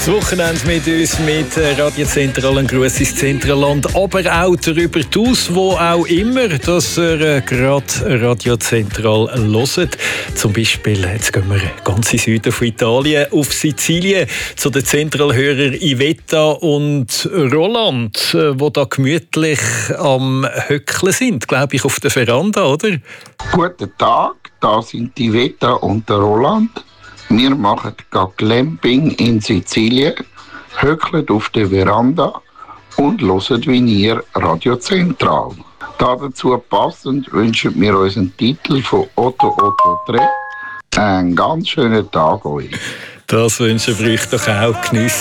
Das Wochenende mit uns, mit Radio Zentral, ein Gruß ins Zentralland, aber auch darüber hinaus, wo auch immer, dass ihr gerade Radio Zentral hört. Zum Beispiel, jetzt gehen wir ganz in Süden von Italien, auf Sizilien, zu den Zentralhörern Iveta und Roland, die da gemütlich am Höckeln sind, glaube ich, auf der Veranda, oder? Guten Tag, da sind die Iveta und der Roland. Wir machen Glamping in Sizilien, höckeln auf der Veranda und hören wie ihr Radio Zentral. Dazu passend wünschen wir uns einen Titel von Otto Otto Tre. Einen ganz schönen Tag euch. Das wünschen wir euch doch auch. Geniessen